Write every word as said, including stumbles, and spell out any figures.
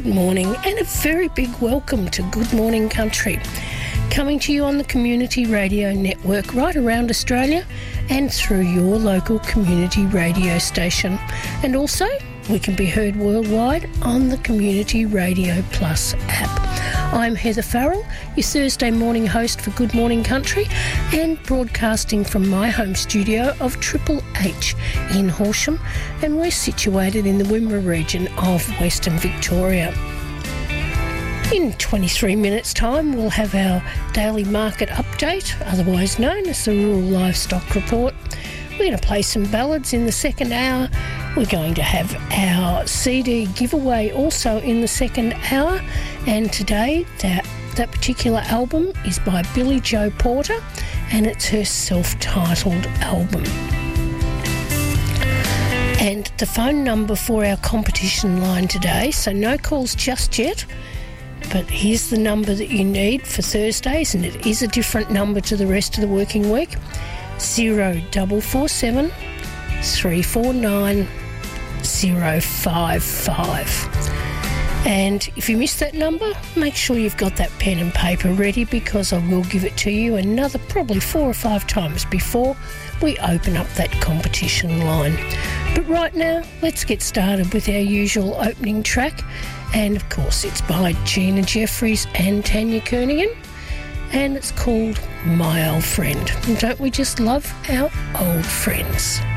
good morning and a very big welcome to Good Morning Country, coming to you on the Community Radio Network right around Australia and through your local community radio station. And also, we can be heard worldwide on the Community Radio Plus app. I'm Heather Farrell, your Thursday morning host for Good Morning Country, and broadcasting from my home studio of Triple H in Horsham, and we're situated in the Wimmera region of Western Victoria. In twenty-three minutes' time, we'll have our daily market update, otherwise known as the Rural Livestock Report. We're going to play some ballads in the second hour. We're going to have our C D giveaway also in the second hour. And today, that, that particular album is by Billy Joe Porter, and it's her self-titled album. And the phone number for our competition line today, so no calls just yet, but here's the number that you need for Thursdays, and it is a different number to the rest of the working week. Zero double four seven three four nine zero five five. And if you missed that number, make sure you've got that pen and paper ready, because I will give it to you another probably four or five times before we open up that competition line. But right now, let's get started with our usual opening track. And of course, it's by Gina Jeffries and Tanya Kernaghan, and it's called My Old Friend. And don't we just love our old friends?